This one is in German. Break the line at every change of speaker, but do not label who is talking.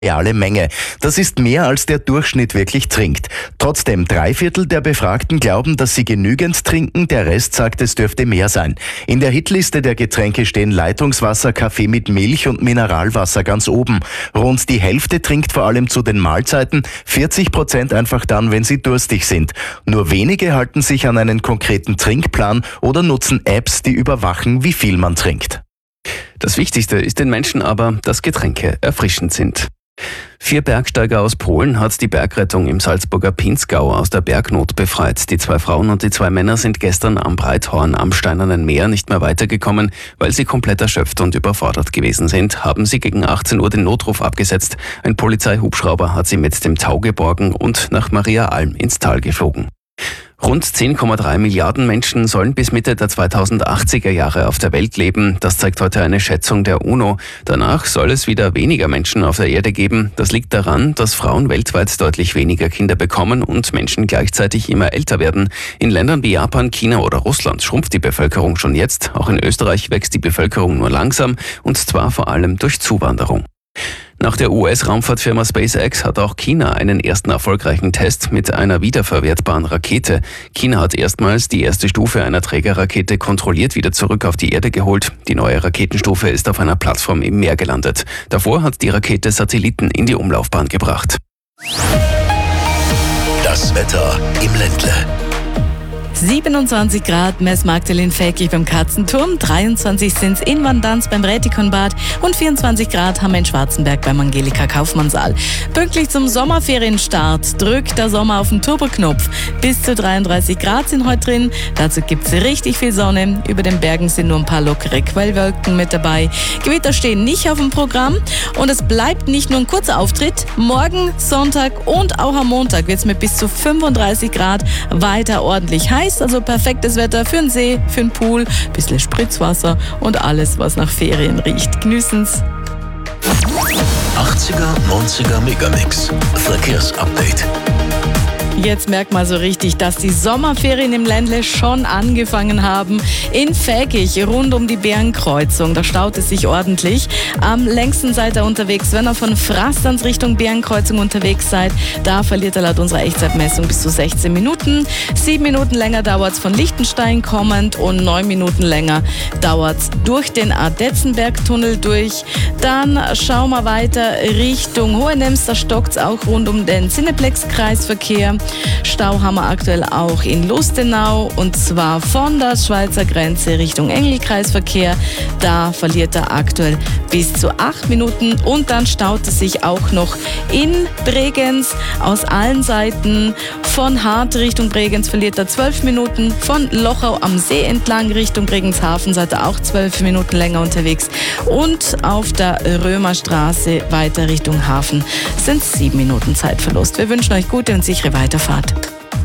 reale Menge. Das ist mehr, als der Durchschnitt wirklich trinkt. Trotzdem, 3/4 der Befragten glauben, dass sie genügend trinken, der Rest sagt, es dürfte mehr sein. In der Hitliste der Getränke stehen Leitungswasser, Kaffee mit Milch und Mineralwasser ganz oben. Rund die Hälfte trinkt vor allem zu den Mahlzeiten, 40% einfach dann, wenn sie durstig sind. Nur wenige halten sich an einen konkreten Trinkplan oder nutzen Apps, die überwachen, wie viel man trinkt.
Das Wichtigste ist den Menschen aber, dass Getränke erfrischend sind. 4 Bergsteiger aus Polen hat die Bergrettung im Salzburger Pinzgau aus der Bergnot befreit. Die 2 Frauen und die 2 Männer sind gestern am Breithorn am Steinernen Meer nicht mehr weitergekommen. Weil sie komplett erschöpft und überfordert gewesen sind, haben sie gegen 18 Uhr den Notruf abgesetzt. Ein Polizeihubschrauber hat sie mit dem Tau geborgen und nach Mariaalm ins Tal geflogen. Rund 10,3 Milliarden Menschen sollen bis Mitte der 2080er Jahre auf der Welt leben. Das zeigt heute eine Schätzung der UNO. Danach soll es wieder weniger Menschen auf der Erde geben. Das liegt daran, dass Frauen weltweit deutlich weniger Kinder bekommen und Menschen gleichzeitig immer älter werden. In Ländern wie Japan, China oder Russland schrumpft die Bevölkerung schon jetzt. Auch in Österreich wächst die Bevölkerung nur langsam, und zwar vor allem durch Zuwanderung. Nach der US-Raumfahrtfirma SpaceX hat auch China einen ersten erfolgreichen Test mit einer wiederverwertbaren Rakete. China hat erstmals die erste Stufe einer Trägerrakete kontrolliert wieder zurück auf die Erde geholt. Die neue Raketenstufe ist auf einer Plattform im Meer gelandet. Davor hat die Rakete Satelliten in die Umlaufbahn gebracht.
Das Wetter im Ländle.
27 Grad Messmarktel in Feldkirch beim Katzenturm, 23 sind es in Vandanz beim Rätikonbad und 24 Grad haben wir in Schwarzenberg beim Angelika Kaufmannssaal. Pünktlich zum Sommerferienstart drückt der Sommer auf den Turboknopf. Bis zu 33 Grad sind heute drin, dazu gibt es richtig viel Sonne. Über den Bergen sind nur ein paar lockere Quellwolken mit dabei. Gewitter stehen nicht auf dem Programm und es bleibt nicht nur ein kurzer Auftritt. Morgen, Sonntag und auch am Montag wird es mit bis zu 35 Grad weiter ordentlich heiß. Also perfektes Wetter für den See, für den Pool, ein bisschen Spritzwasser und alles, was nach Ferien riecht. Genießen's.
80er, 90er Megamix. Verkehrsupdate.
Jetzt merkt man so richtig, dass die Sommerferien im Ländle schon angefangen haben. In Feldkirch rund um die Bärenkreuzung, da staut es sich ordentlich. Am längsten seid ihr unterwegs, wenn ihr von Frastanz Richtung Bärenkreuzung unterwegs seid. Da verliert ihr laut unserer Echtzeitmessung bis zu 16 Minuten. 7 Minuten länger dauert es von Lichtenstein kommend und 9 Minuten länger dauert es durch den Adetzenbergtunnel durch. Dann schauen wir weiter Richtung Hohenems, da stockt es auch rund um den Cineplex-Kreisverkehr. Stau haben wir aktuell auch in Lustenau, und zwar von der Schweizer Grenze Richtung Engelkreisverkehr. Da verliert er aktuell bis zu 8 Minuten und dann staut es sich auch noch in Bregenz aus allen Seiten. Von Hart Richtung Bregenz verliert er 12 Minuten. Von Lochau am See entlang Richtung Bregenzhafen seid ihr auch 12 Minuten länger unterwegs. Und auf der Römerstraße weiter Richtung Hafen sind 7 Minuten Zeitverlust. Wir wünschen euch gute und sichere Weiterfahrt.